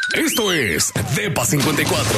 Esto es Depa 54.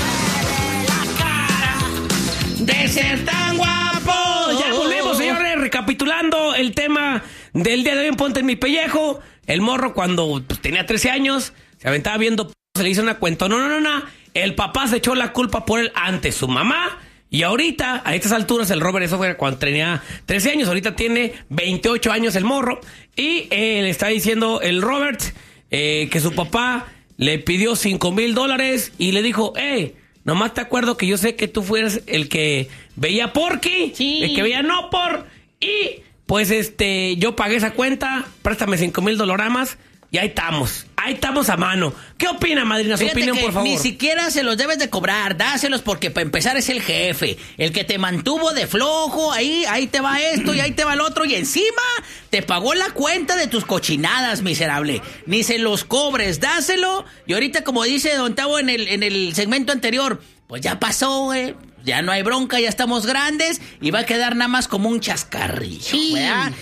De ser tan guapo. Ya volvemos, señores, recapitulando el tema del día de hoy en Ponte en mi pellejo. El morro cuando tenía 13 años, se aventaba viendo, se le hizo una cuenta. No. El papá se echó la culpa por él ante su mamá. Y ahorita, a estas alturas, el Robert, eso fue cuando tenía 13 años, ahorita tiene 28 años el morro. Y le está diciendo el Robert que su papá le pidió $5,000 y le dijo, nomás te acuerdo que yo sé que tú fueras el que veía Porky, sí, el que veía No Por, y pues yo pagué esa cuenta, préstame $5,000 y ahí estamos a mano. ¿Qué opina, madrina? Su opinión, por favor. Ni siquiera se los debes de cobrar, dáselos porque para empezar es el jefe, el que te mantuvo de flojo, ahí te va esto y ahí te va el otro y encima te pagó la cuenta de tus cochinadas, miserable. Ni se los cobres, dáselo. Y ahorita, como dice Don Tavo en el segmento anterior, pues ya pasó, güey. Ya no hay bronca, ya estamos grandes y va a quedar nada más como un chascarrillo, sí. ¿Verdad?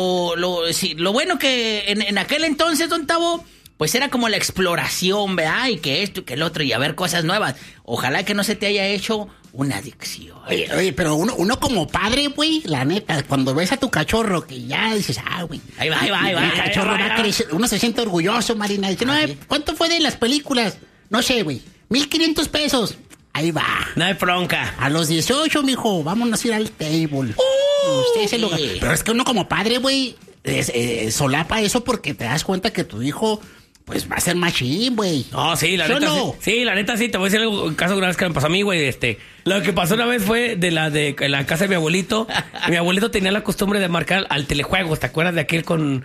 Lo bueno que en aquel entonces, Don Tavo, pues era como la exploración, ¿verdad? Y que esto y que el otro y a ver cosas nuevas. Ojalá que no se te haya hecho una adicción. Oye, pero uno como padre, güey, la neta, cuando ves a tu cachorro que ya dices, güey. Ahí va. El cachorro va a crecer, uno se siente orgulloso, Marina. Dice, ¿cuánto fue de las películas? No sé, güey, $1,500. Ahí va. No hay bronca. A los 18, mijo, vámonos a ir al table. Usted es el lugar. Pero es que uno como padre, güey, solapa eso porque te das cuenta que tu hijo, pues, va a ser machín, güey. No, sí, la neta no? Sí, la neta sí. Te voy a decir algo, un caso una vez que me pasó a mí, güey. Lo que pasó una vez fue de la casa de mi abuelito. Mi abuelito tenía la costumbre de marcar al telejuegos. ¿Te acuerdas de aquel con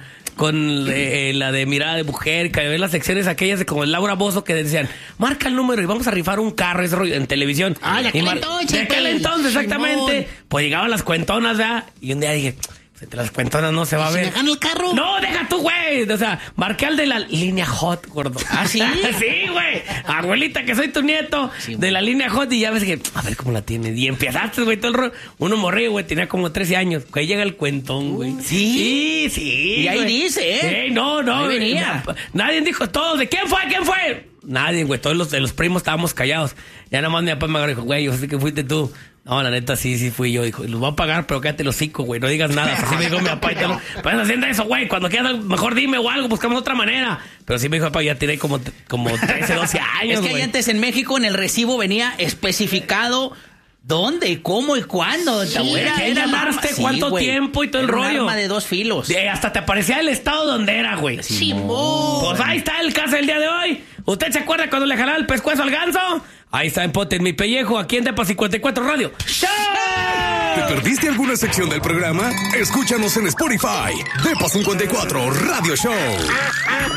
la de mirada de mujer? Que había las secciones aquellas de como Laura Bozzo que decían, marca el número y vamos a rifar un carro, ese rollo, en televisión. De aquel entonces. De aquel entonces, exactamente. Pues llegaban las cuentonas, ¿verdad? Y un día dije, entre las cuentonas no se va a ver. ¿Se me gana el carro? No, deja tú, güey. O sea, marqué al de la línea Hot, gordo. ¿Ah, sí? Sí, güey. Abuelita, que soy tu nieto, sí, de la línea Hot. Y ya ves que, a ver cómo la tiene. Y empezaste, güey, todo el rollo. Uno morrillo, güey, tenía como 13 años. Ahí llega el cuentón, güey. ¿Sí? Sí. Y ahí güey dice, ¿eh? Sí, no. Ahí venía. Nadie dijo todo. ¿De quién fue? Nadie, güey. Todos los primos estábamos callados. Ya nada más mi papá me agarró y dijo, güey, yo sé que fuiste tú. No, la neta, sí fui yo. Dijo, los voy a pagar, pero quédate los hocico, güey. No digas nada. Así me dijo mi papá. Pues haciendo eso, güey. Cuando quieras, mejor dime o algo. Buscamos otra manera. Pero sí me dijo, papá, ya tiene como 13, 12 años, Es que güey. antes en México, en el recibo venía especificado dónde, cómo y cuándo. Sí, era llamaste, cuánto tiempo y todo el rollo. Un arma de 2 filos. Hasta te aparecía el estado donde era, güey. Simón. Pues ahí está el caso del día de hoy. ¿Usted se acuerda cuando le jalaba el pescuezo al ganso? Ahí está en Ponte en mi pellejo, aquí en Depa 54 Radio. ¡Show! ¿Te perdiste alguna sección del programa? Escúchanos en Spotify. Depa 54 Radio Show.